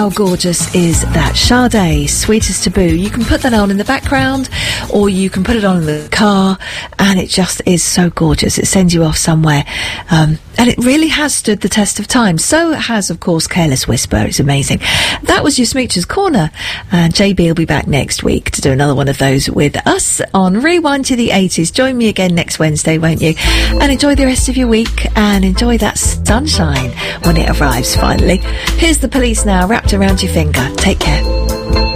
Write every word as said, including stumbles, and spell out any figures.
How gorgeous is that? Sade, Sweet as Taboo. You can put that on in the background, or you can put it on in the car, and it just is so gorgeous. It sends you off somewhere. Um, and it really has stood the test of time. So has, of course, Careless Whisper. It's amazing. That was your Smoocher's Corner. And J B will be back next week to do another one of those with us on Rewind to the eighties. Join me again next Wednesday, won't you? And enjoy the rest of your week, and enjoy that sunshine when it arrives finally. Here's The Police now, wrapped around your finger. Take care.